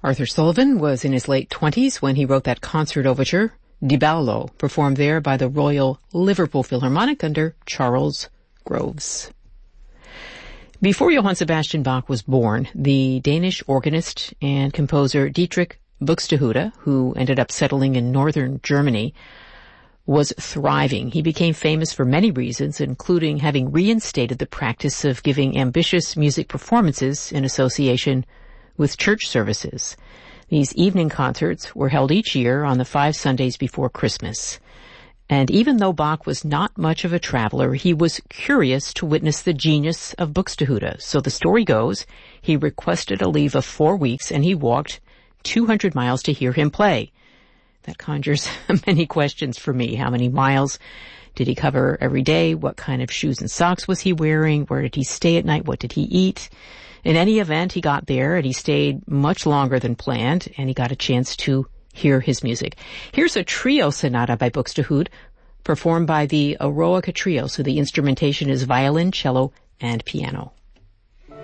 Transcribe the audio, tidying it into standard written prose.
Arthur Sullivan was in his late 20s when he wrote that concert overture, Di Ballo, performed there by the Royal Liverpool Philharmonic under Charles Groves. Before Johann Sebastian Bach was born, the Danish organist and composer Dietrich Buxtehude, who ended up settling in northern Germany, was thriving. He became famous for many reasons, including having reinstated the practice of giving ambitious music performances in association with church services. These evening concerts were held each year on the 5 Sundays before Christmas. And even though Bach was not much of a traveler, he was curious to witness the genius of Buxtehude. So the story goes, he requested a leave of 4 weeks and he walked 200 miles to hear him play. That conjures many questions for me. How many miles did he cover every day? What kind of shoes and socks was he wearing? Where did he stay at night? What did he eat? In any event, he got there and he stayed much longer than planned, and he got a chance to hear his music. Here's a trio sonata by Buxtehude, performed by the Eroica Trio, so the instrumentation is violin, cello, and piano.